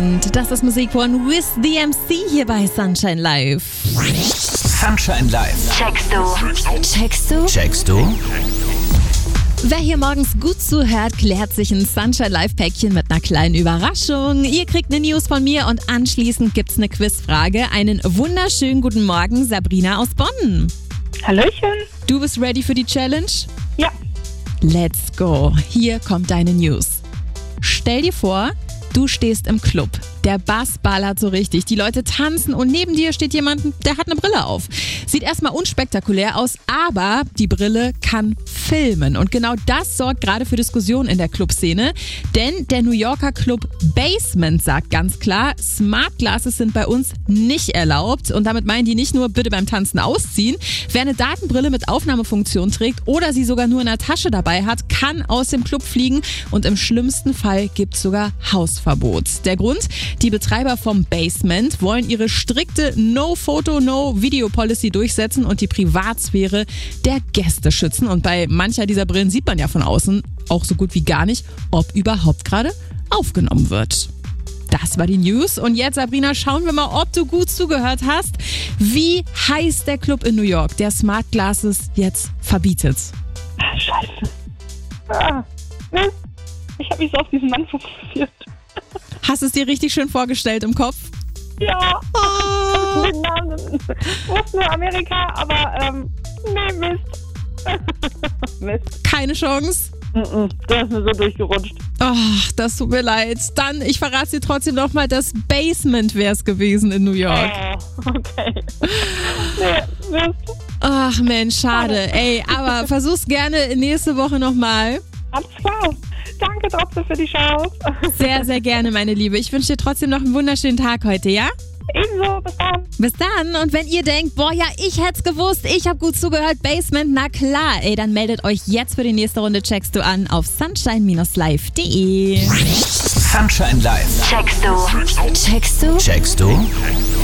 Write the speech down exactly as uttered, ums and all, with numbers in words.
Und das ist Musik von With the M C hier bei Sunshine Live. Sunshine Live. Checkst du? Checkst du? Checkst du? Wer hier morgens gut zuhört, klärt sich ein Sunshine Live Päckchen mit einer kleinen Überraschung. Ihr kriegt eine News von mir und anschließend gibt's eine Quizfrage. Einen wunderschönen guten Morgen, Sabrina aus Bonn. Hallöchen. Du bist ready für die Challenge? Ja. Let's go. Hier kommt deine News. Stell dir vor, du stehst im Club. Der Bass ballert so richtig. Die Leute tanzen und neben dir steht jemand, der hat eine Brille auf. Sieht erstmal unspektakulär aus, aber die Brille kann filmen. Und genau das sorgt gerade für Diskussionen in der Clubszene. Denn der New Yorker Club Basement sagt ganz klar, Smart Glasses sind bei uns nicht erlaubt. Und damit meinen die nicht nur bitte beim Tanzen ausziehen. Wer eine Datenbrille mit Aufnahmefunktion trägt oder sie sogar nur in der Tasche dabei hat, kann aus dem Club fliegen. Und im schlimmsten Fall gibt es sogar Hausverbot. Der Grund? Die Betreiber vom Basement wollen ihre strikte No-Photo, No-Video-Policy durchsetzen und die Privatsphäre der Gäste schützen. Und bei mancher dieser Brillen sieht man ja von außen auch so gut wie gar nicht, ob überhaupt gerade aufgenommen wird. Das war die News. Und jetzt, Sabrina, schauen wir mal, ob du gut zugehört hast. Wie heißt der Club in New York, der Smart Glasses jetzt verbietet? Ah, Scheiße. Ah, Mist. Ich habe mich so auf diesen Mann fokussiert. Hast du es dir richtig schön vorgestellt im Kopf? Ja. Oh. Den Namen wusste nur Amerika, aber ähm, nee, Mist. Mist. Keine Chance? Mm-mm, der ist mir so durchgerutscht. Ach, das tut mir leid. Dann, ich verrate dir trotzdem noch mal, das Basement wäre es gewesen in New York. Oh, okay. Nee, Mist. Ach Mensch, schade. Ey, aber versuch's gerne nächste Woche nochmal. Alles klar. Danke trotzdem für die Chance. Sehr, sehr gerne, meine Liebe. Ich wünsche dir trotzdem noch einen wunderschönen Tag heute, ja? Ebenso, bis dann. Bis dann. Und wenn ihr denkt, boah, ja, ich hätte es gewusst, ich habe gut zugehört, Basement, na klar, ey, dann meldet euch jetzt für die nächste Runde Checkst du an auf sunshine Bindestrich live punkt de. Sunshine Live. Checkst du? Checkst du? Checkst du?